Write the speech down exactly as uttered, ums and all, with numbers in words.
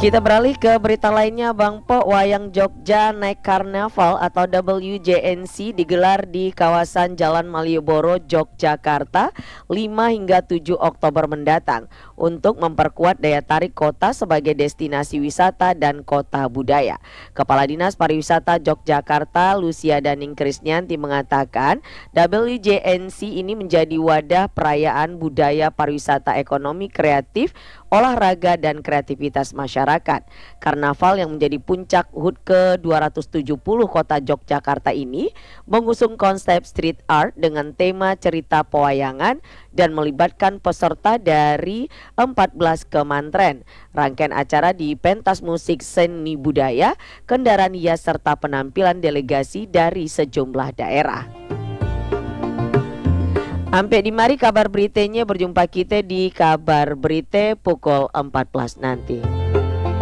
Kita beralih ke berita lainnya, Bang Po. Wayang Jogja Night Carnival atau W J N C digelar di kawasan Jalan Malioboro, Yogyakarta lima hingga tujuh Oktober mendatang untuk memperkuat daya tarik kota sebagai destinasi wisata dan kota budaya. Kepala Dinas Pariwisata Yogyakarta, Lucia Daning Krisnyanti mengatakan W J N C ini menjadi wadah perayaan budaya, pariwisata, ekonomi kreatif, olahraga dan kreativitas masyarakat. Karnaval yang menjadi puncak H U T ke dua ratus tujuh puluh Kota Yogyakarta ini mengusung konsep street art dengan tema cerita pewayangan dan melibatkan peserta dari empat belas kemantren. Rangkaian acara di pentas musik, seni budaya, kendaraan hias serta penampilan delegasi dari sejumlah daerah. Sampai di mari kabar beritanya, berjumpa kita di kabar berita pukul empat belas nanti.